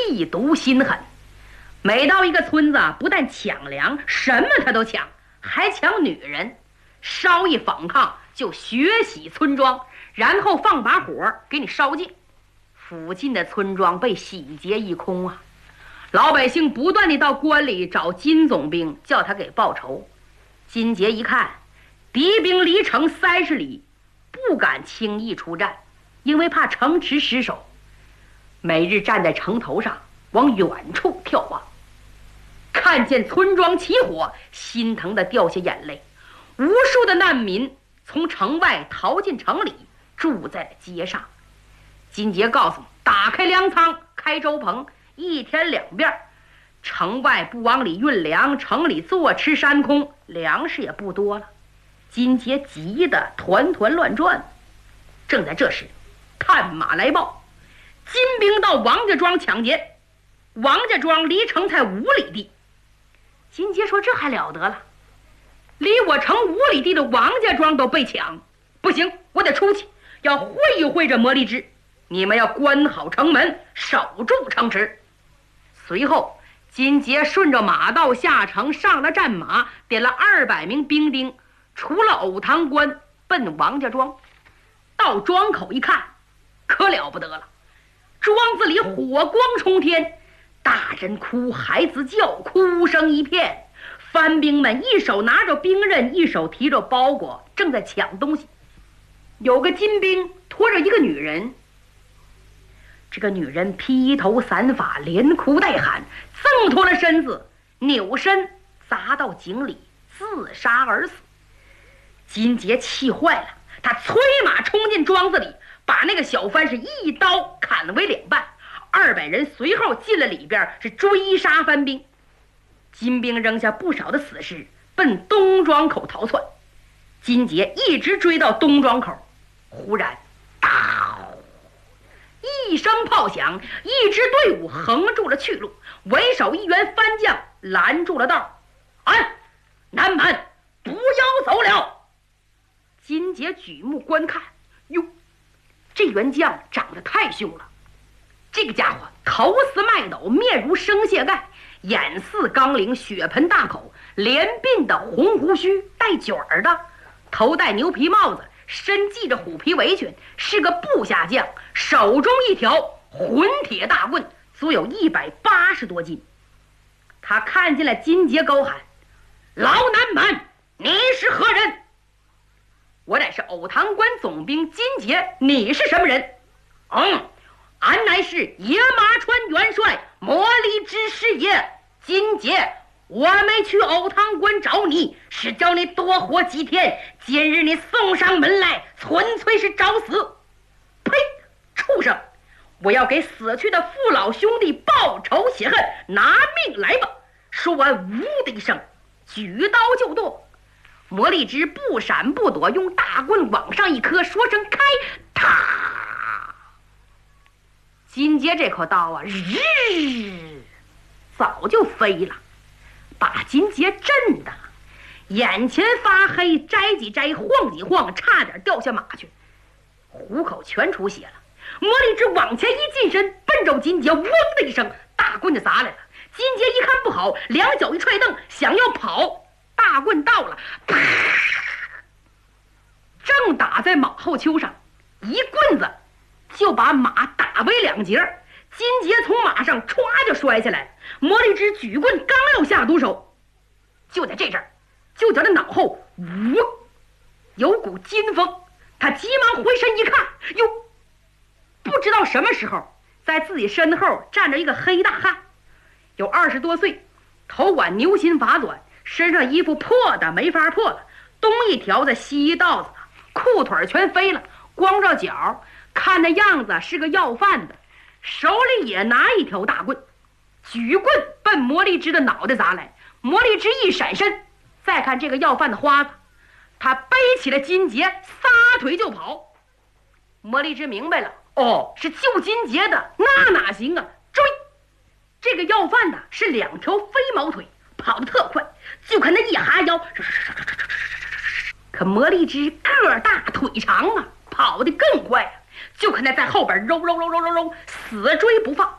嫉毒心狠。每到一个村子，不但抢粮，什么他都抢，还抢女人。稍一反抗，就血洗村庄，然后放把火给你烧尽。附近的村庄被洗劫一空啊！老百姓不断地到关里找金总兵，叫他给报仇。金杰一看，敌兵离城30里，不敢轻易出战，因为怕城池失守。每日站在城头上，往远处眺望，看见村庄起火，心疼得掉下眼泪。无数的难民从城外逃进城里，住在了街上。金杰告诉打开粮仓，开粥棚，一天2遍。城外不往里运粮，城里坐吃山空，粮食也不多了。金杰急得团团乱转。正在这时，探马来报，金兵到王家庄抢劫。王家庄离城才5里地。金杰说：“这还了得了？离我城5里地的王家庄都被抢，不行，我得出去，要会一会这魔力之。你们要关好城门，守住城池。”随后，金杰顺着马道下城，上了战马，点了200名兵丁，除了藕塘关，奔王家庄。到庄口一看，可了不得了，庄子里火光冲天，大人哭，孩子叫，哭声一片。番兵们一手拿着兵刃，一手提着包裹，正在抢东西。有个金兵拖着一个女人，这个女人披头散发，连哭带喊，挣脱了身子，扭身砸到井里，自杀而死。金杰气坏了，他催马冲进庄子里，把那个小番是一刀砍为2半。200人随后进了里边，是追杀番兵。金兵扔下不少的死尸，奔东庄口逃窜。金杰一直追到东庄口，忽然一声炮响，一支队伍横住了去路，为首一员番将拦住了道：“南蛮，不要走了！”金杰举目观看，哟，这员将长得太凶了。这个家伙头似麦斗，面如生蟹盖，眼似钢铃，血盆大口，连鬓的红胡须，带卷儿的，头戴牛皮帽子，身系着虎皮围裙，是个部下将，手中一条混铁大棍，足有180多斤。他看见了金杰，高喊：“老南蛮，你是何人？”“我乃是藕塘关总兵金杰，你是什么人？”“俺乃是野马川元帅魔力之师爷金杰，我没去藕塘关找你，是叫你多活几天。今日你送上门来，纯粹是找死！呸！畜生！我要给死去的父老兄弟报仇雪恨，拿命来吧！”说完，呜的一声，举刀就剁。魔力之不闪不躲，用大棍往上一磕，说声开，啪！金杰这口刀啊，早就飞了，把金杰震的眼前发黑，摘几摘，晃几晃，差点掉下马去，虎口全出血了。魔力之往前一近身，奔着金杰，嗡的一声，大棍就砸来了。金杰一看不好，2脚一踹蹬，想要跑，大棍到了，啪！正打在马后丘上，一棍子就把马打为2截。金杰从马上歘就摔下来，魔力之举棍刚要下毒手，就在这阵儿，就觉得脑后呜有股金风，他急忙回身一看，哟，不知道什么时候在自己身后站着一个黑大汉，有20多岁，头挽牛心发短，身上衣服破的没法破了，东一条子西一道子，裤腿全飞了，光着脚，看那样子是个要饭的，手里也拿一条大棍，举棍奔魔力之的脑袋砸来。魔力之一闪身，再看这个要饭的花子，他背起了金杰，撒腿就跑。魔力之明白了，是救金杰的，那哪行啊，追！这个要饭的是2条飞毛腿，跑得特快，就看那一哈腰，可魔力之个大腿长啊，跑得更快，就看他在后边揉，死追不放。